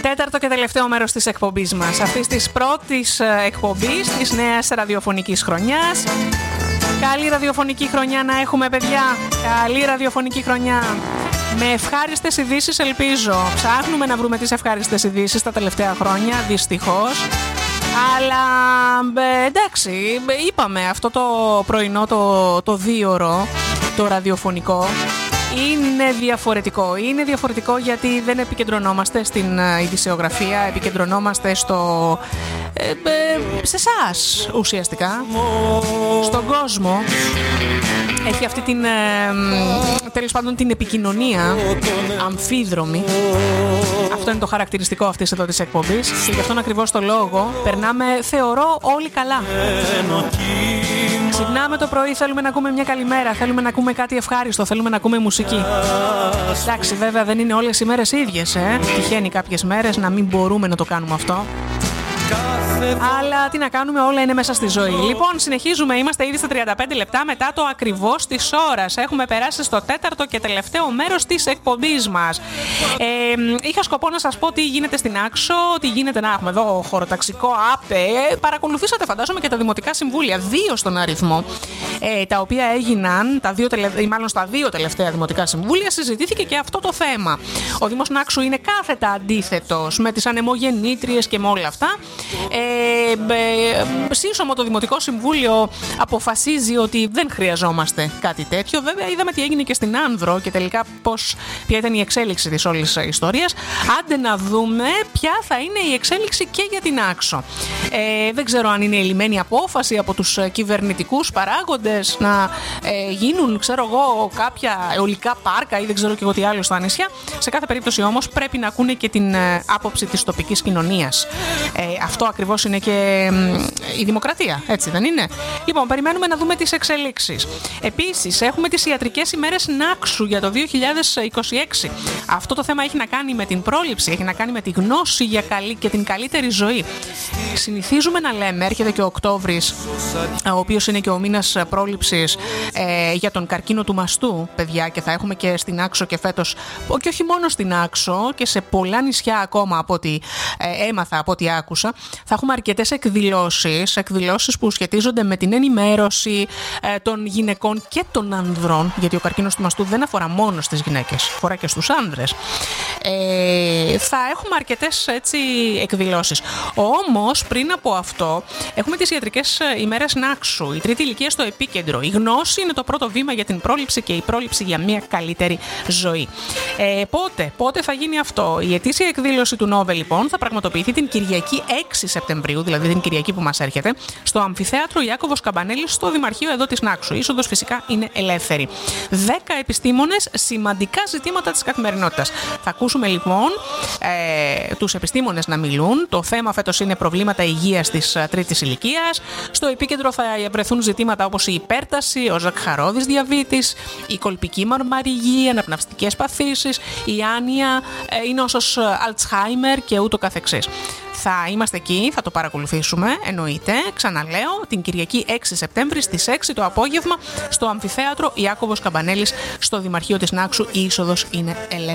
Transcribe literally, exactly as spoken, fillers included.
Τέταρτο και τελευταίο μέρος της εκπομπής μας, αυτής της πρώτης εκπομπής της νέας ραδιοφωνικής χρονιάς. Καλή ραδιοφωνική χρονιά να έχουμε, παιδιά. Καλή ραδιοφωνική χρονιά. Με ευχάριστες ειδήσεις, ελπίζω. Ψάχνουμε να βρούμε τις ευχάριστες ειδήσεις τα τελευταία χρόνια, δυστυχώς. Αλλά εντάξει, είπαμε αυτό το πρωινό, το, το δίωρο, το ραδιοφωνικό, είναι διαφορετικό. Είναι διαφορετικό γιατί δεν επικεντρωνόμαστε στην ειδησιογραφία, επικεντρωνόμαστε στο, ε, ε, σε εσάς ουσιαστικά, στον κόσμο. Έχει αυτή την, ε, τέλος πάντων, την επικοινωνία αμφίδρομη. Αυτό είναι το χαρακτηριστικό αυτής εδώ της εκπομπής και γι' αυτόν ακριβώς το λόγο περνάμε, θεωρώ, όλοι καλά. Ξυπνάμε το πρωί, θέλουμε να ακούμε μια καλημέρα, θέλουμε να ακούμε κάτι ευχάριστο, θέλουμε να ακούμε μουσική. Εντάξει, βέβαια δεν είναι όλες οι μέρες ίδιες, ε. Τυχαίνει κάποιες μέρες να μην μπορούμε να το κάνουμε αυτό. Αλλά τι να κάνουμε, όλα είναι μέσα στη ζωή. Λοιπόν, συνεχίζουμε. Είμαστε ήδη στα τριάντα πέντε λεπτά μετά το ακριβώς της ώρας. Έχουμε περάσει στο τέταρτο και τελευταίο μέρος της εκπομπής μας. Ε, είχα σκοπό να σας πω τι γίνεται στην Άξο, τι γίνεται να έχουμε εδώ χωροταξικό άπε. Παρακολουθήσατε, φαντάζομαι, και τα δημοτικά συμβούλια, δύο στον αριθμό, ε, τα οποία έγιναν, τα δύο, μάλλον στα δύο τελευταία δημοτικά συμβούλια, συζητήθηκε και αυτό το θέμα. Ο Δήμος Νάξου είναι κάθετα αντίθετος με τις ανεμογεννήτριες και με όλα αυτά. Ε, ε, σύσσωμο το Δημοτικό Συμβούλιο αποφασίζει ότι δεν χρειαζόμαστε κάτι τέτοιο. Βέβαια είδαμε τι έγινε και στην Άνδρο και τελικά πώς, ποια ήταν η εξέλιξη της όλης ιστορίας. Άντε να δούμε ποια θα είναι η εξέλιξη και για την Άξο. Ε, δεν ξέρω αν είναι ελλημένη απόφαση από τους κυβερνητικούς παράγοντες να ε, γίνουν, ξέρω εγώ, κάποια αιωλικά πάρκα ή δεν ξέρω και εγώ τι άλλο στα νησιά. Σε κάθε περίπτωση όμως πρέπει να ακούνε και την ε, άποψη της τοπικής κοινωνίας. Ε, αυτό ακριβώς είναι και η δημοκρατία, έτσι δεν είναι? Λοιπόν, περιμένουμε να δούμε τις εξελίξεις. Επίσης, έχουμε τις ιατρικές ημέρες Νάξου για το δύο χιλιάδες είκοσι έξι. Αυτό το θέμα έχει να κάνει με την πρόληψη, έχει να κάνει με τη γνώση για καλή και την καλύτερη ζωή. Συνηθίζουμε να λέμε, έρχεται και ο Οκτώβρης, ο οποίος είναι και ο μήνας πρόληψης ε, για τον καρκίνο του μαστού, παιδιά, και θα έχουμε και στην Άξο και φέτος, και όχι μόνο στην Άξο, και σε πολλά νησιά ακόμα από ό,τι ε, έμαθα, από ό,τι άκουσα. Θα έχουμε αρκετές εκδηλώσεις, εκδηλώσεις που σχετίζονται με την ενημέρωση ε, των γυναικών και των ανδρών, γιατί ο καρκίνος του μαστού δεν αφορά μόνο στις γυναίκες, αφορά και στους άνδρες. Ε, θα έχουμε αρκετές έτσι εκδηλώσεις. Όμως, πριν από αυτό, έχουμε τις ιατρικές ημέρες Νάξου, η τρίτη ηλικία στο επίκεντρο. Η γνώση είναι το πρώτο βήμα για την πρόληψη και η πρόληψη για μια καλύτερη ζωή. Ε, πότε, πότε θα γίνει αυτό? Η ετήσια εκδήλωση του Νόβελ, λοιπόν, θα πραγματοποιηθεί την Κυριακή έξι Σεπτεμβρίου, δηλαδή την Κυριακή που μας έρχεται, στο Αμφιθέατρο Ιάκωβος Καμπανέλης, στο Δημαρχείο εδώ της Νάξου. Η είσοδος φυσικά είναι ελεύθερη. Δέκα επιστήμονες, σημαντικά ζητήματα της καθημερινότητας. Θα ακούσουμε λοιπόν ε, τους επιστήμονες να μιλούν. Το θέμα φέτος είναι προβλήματα υγείας της τρίτης ηλικίας. Στο επίκεντρο θα βρεθούν ζητήματα όπως η υπέρταση, ο ζαχαρόδης διαβήτης, η κολπική μαρμαριγή, αναπνευστικές παθήσεις, η άνοια, ε, η νόσος Αλτσχάιμερ και ούτω καθεξής. Θα είμαστε εκεί, θα το παρακολουθήσουμε, εννοείται. Ξαναλέω, την Κυριακή έξι Σεπτέμβρη στις έξι το απόγευμα στο Αμφιθέατρο Ιάκωβος Καμπανέλης στο Δημαρχείο της Νάξου. Η είσοδος είναι ελεύθερη.